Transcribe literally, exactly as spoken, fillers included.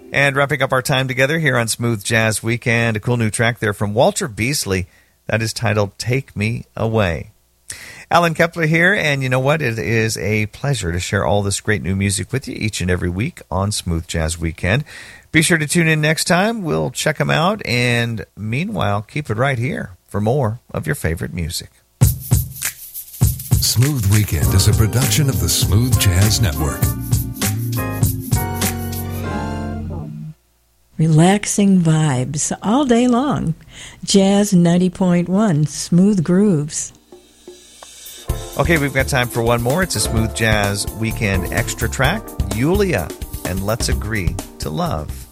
And wrapping up our time together here on Smooth Jazz Weekend, a cool new track there from Walter Beasley that is titled Take Me Away. Alan Kepler here, and you know what? It is a pleasure to share all this great new music with you each and every week on Smooth Jazz Weekend. Be sure to tune in next time. We'll check them out, and meanwhile, keep it right here for more of your favorite music. Smooth Weekend is a production of the Smooth Jazz Network. Relaxing vibes all day long. Jazz ninety point one, Smooth Grooves. Okay, we've got time for one more. It's a Smooth Jazz Weekend extra track, Yulia, and Let's Agree to Love.